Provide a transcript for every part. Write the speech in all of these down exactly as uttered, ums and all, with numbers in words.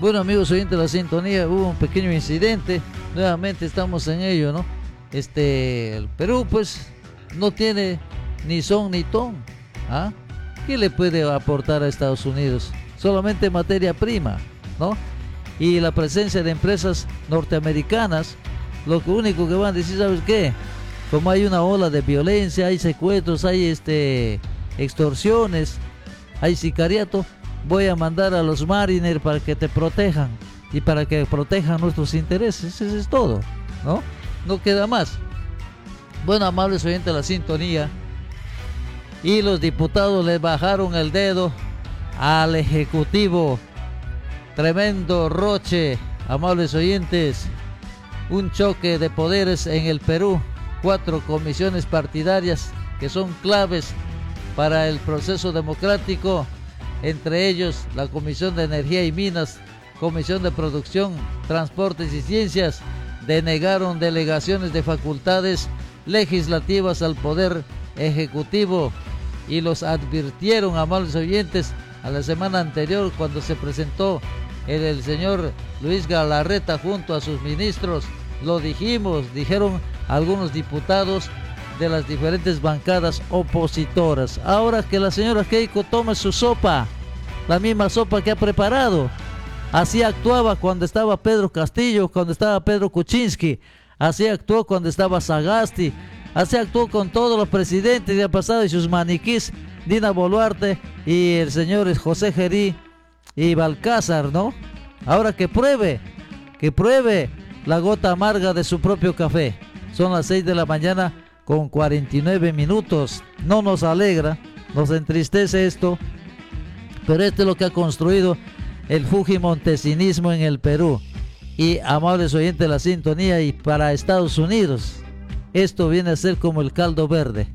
Bueno, amigos oyentes de la sintonía, hubo un pequeño incidente. Nuevamente estamos en ello, ¿no? Este, el Perú, pues, no tiene ni son ni ton. ¿Ah? ¿Qué le puede aportar a Estados Unidos? Solamente materia prima, ¿no? Y la presencia de empresas norteamericanas, lo único que van a decir, ¿sabes qué? Como hay una ola de violencia, hay secuestros, hay este extorsiones, hay sicariato, voy a mandar a los Mariner para que te protejan y para que protejan nuestros intereses. Eso es todo, ¿no? No queda más. Bueno, amables oyentes de la sintonía, y los diputados le bajaron el dedo al Ejecutivo. Tremendo roche, amables oyentes. Un choque de poderes en el Perú. Cuatro comisiones partidarias que son claves para el proceso democrático. Entre ellos la Comisión de Energía y Minas, Comisión de Producción, Transportes y Ciencias, denegaron delegaciones de facultades legislativas al Poder Ejecutivo y los advirtieron, amables oyentes, a la semana anterior cuando se presentó el, el señor Luis Galarreta junto a sus ministros. Lo dijimos, dijeron algunos diputados de las diferentes bancadas opositoras. Ahora que la señora Keiko tome su sopa, la misma sopa que ha preparado. Así actuaba cuando estaba Pedro Castillo, cuando estaba Pedro Kuczynski, así actuó cuando estaba Sagasti, así actuó con todos los presidentes del pasado y sus maniquís, Dina Boluarte y el señor José Gerí y Balcázar, ¿no? Ahora que pruebe, que pruebe la gota amarga de su propio café. Son las seis de la mañana con cuarenta y nueve minutos. No nos alegra, nos entristece esto, pero esto es lo que ha construido el fujimontesinismo en el Perú. Y amables oyentes de la sintonía, y para Estados Unidos esto viene a ser como el caldo verde.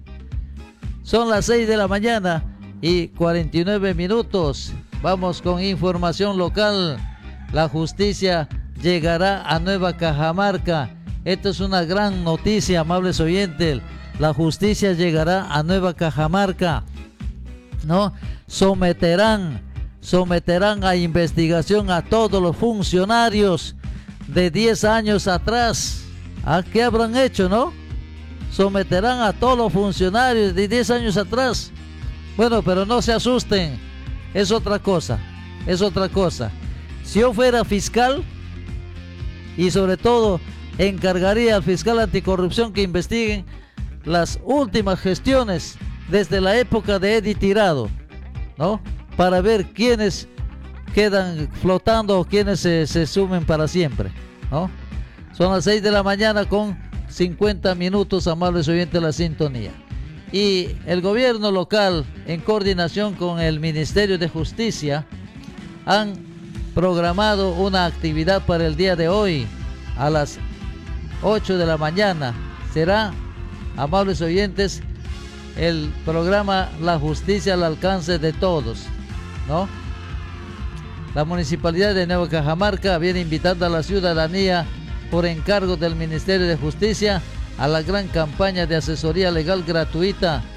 Son las seis de la mañana y cuarenta y nueve minutos. Vamos con información local. La justicia llegará a Nueva Cajamarca. Esto es una gran noticia, amables oyentes. La justicia llegará a Nueva Cajamarca, ¿no? Someterán, someterán a investigación a todos los funcionarios de diez años atrás. ¿A qué habrán hecho, no? Someterán a todos los funcionarios de diez años atrás. Bueno, pero no se asusten. Es otra cosa. Es otra cosa. Si yo fuera fiscal, y sobre todo encargaría al fiscal anticorrupción que investiguen las últimas gestiones desde la época de Eddie Tirado, ¿no? Para ver quiénes quedan flotando o quiénes se, se sumen para siempre, ¿no? Son las seis de la mañana con cincuenta minutos, amables oyentes de la sintonía. Y el gobierno local, en coordinación con el Ministerio de Justicia, han programado una actividad para el día de hoy a las ocho de la mañana. Será, amables oyentes, el programa La Justicia al Alcance de Todos, ¿no? La Municipalidad de Nueva Cajamarca viene invitando a la ciudadanía, por encargo del Ministerio de Justicia, a la gran campaña de asesoría legal gratuita